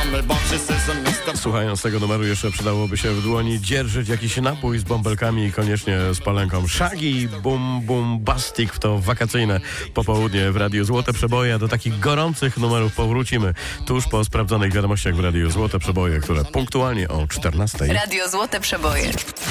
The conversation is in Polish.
Słuchając tego numeru jeszcze przydałoby się w dłoni dzierżyć jakiś napój z bąbelkami i koniecznie z palenką. Shaggy Boom Boom Bastic to wakacyjne popołudnie w Radiu Złote Przeboje. A do takich gorących numerów powrócimy tuż po sprawdzonych wiadomościach w Radiu Złote Przeboje, które punktualnie o 14:00. Radio Złote Przeboje.